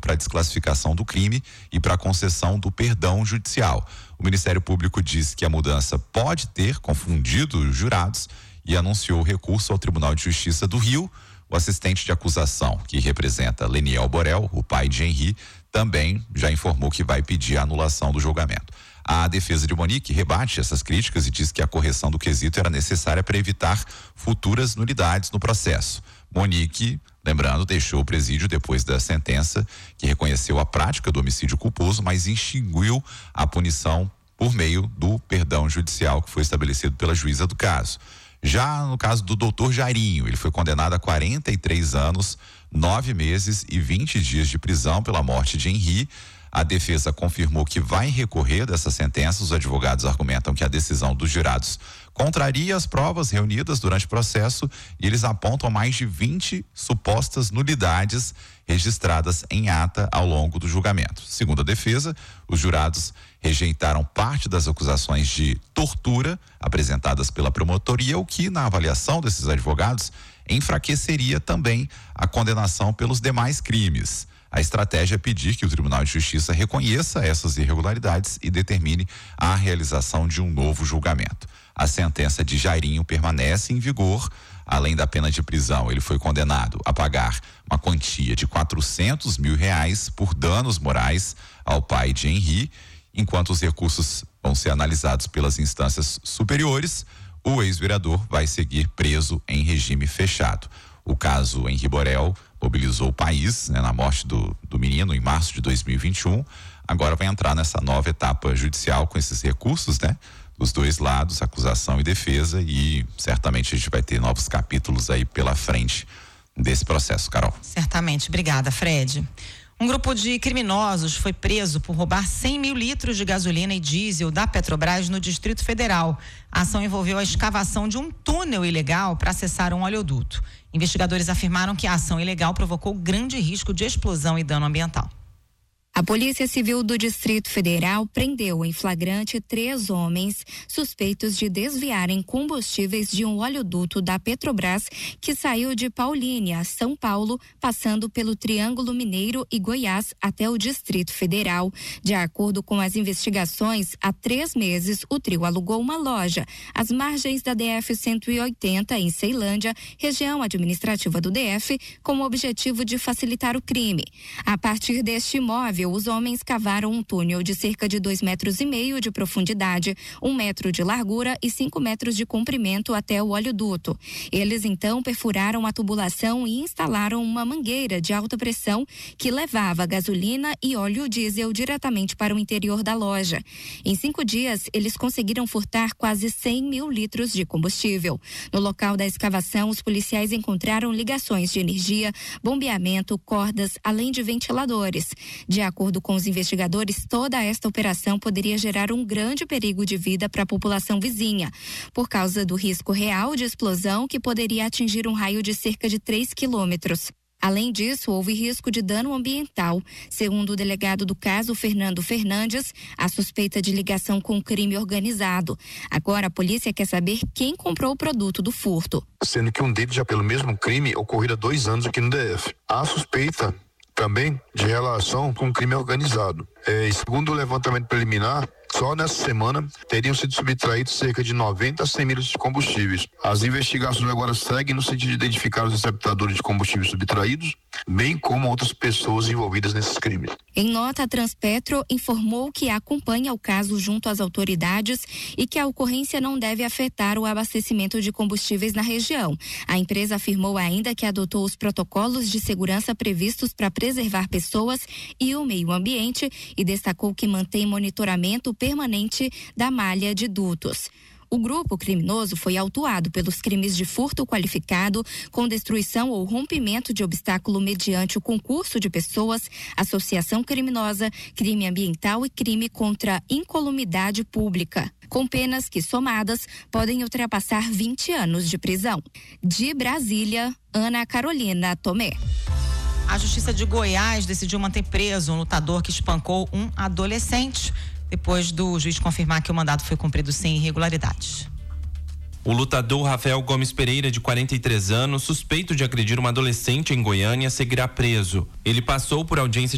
para a desclassificação do crime e para a concessão do perdão judicial. O Ministério Público disse que a mudança pode ter confundido os jurados e anunciou recurso ao Tribunal de Justiça do Rio. O assistente de acusação, que representa Leniel Borel, o pai de Henri, também já informou que vai pedir a anulação do julgamento. A defesa de Monique rebate essas críticas e diz que a correção do quesito era necessária para evitar futuras nulidades no processo. Monique, lembrando, deixou o presídio depois da sentença que reconheceu a prática do homicídio culposo, mas extinguiu a punição por meio do perdão judicial que foi estabelecido pela juíza do caso. Já no caso do doutor Jairinho, ele foi condenado a 43 anos, 9 meses e 20 dias de prisão pela morte de Henri. A defesa confirmou que vai recorrer dessa sentença. Os advogados argumentam que a decisão dos jurados contraria as provas reunidas durante o processo e eles apontam mais de 20 supostas nulidades registradas em ata ao longo do julgamento. Segundo a defesa, os jurados rejeitaram parte das acusações de tortura apresentadas pela promotoria, o que, na avaliação desses advogados, enfraqueceria também a condenação pelos demais crimes. A estratégia é pedir que o Tribunal de Justiça reconheça essas irregularidades e determine a realização de um novo julgamento. A sentença de Jairinho permanece em vigor. Além da pena de prisão, ele foi condenado a pagar uma quantia de R$400 mil por danos morais ao pai de Henri. Enquanto os recursos vão ser analisados pelas instâncias superiores, o ex-vereador vai seguir preso em regime fechado. O caso Henri Borel mobilizou o país, na morte do menino em março de 2021. Agora vai entrar nessa nova etapa judicial com esses recursos, dos dois lados, acusação e defesa, e certamente a gente vai ter novos capítulos aí pela frente desse processo, Carol. Certamente. Obrigada, Fred. Um grupo de criminosos foi preso por roubar 100 mil litros de gasolina e diesel da Petrobras no Distrito Federal. A ação envolveu a escavação de um túnel ilegal para acessar um oleoduto. Investigadores afirmaram que a ação ilegal provocou grande risco de explosão e dano ambiental. A Polícia Civil do Distrito Federal prendeu em flagrante 3 homens suspeitos de desviarem combustíveis de um oleoduto da Petrobras que saiu de Paulínia, São Paulo, passando pelo Triângulo Mineiro e Goiás até o Distrito Federal. De acordo com as investigações, há 3 meses o trio alugou uma loja às margens da DF-180 em Ceilândia, região administrativa do DF, com o objetivo de facilitar o crime. A partir deste imóvel, os homens cavaram um túnel de cerca de 2,5 metros de profundidade, 1 metro de largura e 5 metros de comprimento até o oleoduto. Eles então perfuraram a tubulação e instalaram uma mangueira de alta pressão que levava gasolina e óleo diesel diretamente para o interior da loja. Em 5 dias, eles conseguiram furtar quase 100 mil litros de combustível. No local da escavação, os policiais encontraram ligações de energia, bombeamento, cordas, além de ventiladores. De acordo com os investigadores, toda esta operação poderia gerar um grande perigo de vida para a população vizinha, por causa do risco real de explosão que poderia atingir um raio de cerca de 3 quilômetros. Além disso, houve risco de dano ambiental. Segundo o delegado do caso, Fernando Fernandes, há suspeita de ligação com crime organizado. Agora a polícia quer saber quem comprou o produto do furto. Sendo que um deles já pelo mesmo crime ocorrido há 2 anos aqui no DF. Há suspeita também de relação com crime organizado. Segundo o levantamento preliminar, só nessa semana teriam sido subtraídos cerca de 90 a 100 mil litros de combustíveis. As investigações agora seguem no sentido de identificar os receptadores de combustíveis subtraídos, bem como outras pessoas envolvidas nesses crimes. Em nota, a Transpetro informou que acompanha o caso junto às autoridades e que a ocorrência não deve afetar o abastecimento de combustíveis na região. A empresa afirmou ainda que adotou os protocolos de segurança previstos para preservar pessoas e o meio ambiente e destacou que mantém monitoramento permanente da malha de dutos. O grupo criminoso foi autuado pelos crimes de furto qualificado, com destruição ou rompimento de obstáculo mediante o concurso de pessoas, associação criminosa, crime ambiental e crime contra incolumidade pública, com penas que, somadas, podem ultrapassar 20 anos de prisão. De Brasília, Ana Carolina Tomé. A Justiça de Goiás decidiu manter preso um lutador que espancou um adolescente, depois do juiz confirmar que o mandato foi cumprido sem irregularidades. O lutador Rafael Gomes Pereira, de 43 anos, suspeito de agredir uma adolescente em Goiânia, seguirá preso. Ele passou por audiência